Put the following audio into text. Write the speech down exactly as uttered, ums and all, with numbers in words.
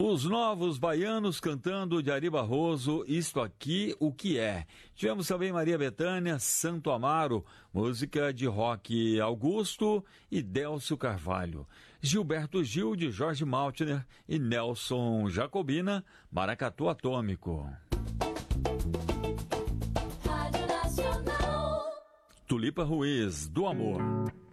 Os Novos Baianos cantando de Ari Barroso, Isto Aqui O Que É. Tivemos também Maria Bethânia, Santo Amaro, música de Roque Augusto e Délcio Carvalho. Gilberto Gil, de Jorge Maltner e Nelson Jacobina, Maracatu Atômico. Rádio Nacional. Tulipa Ruiz, Do Amor.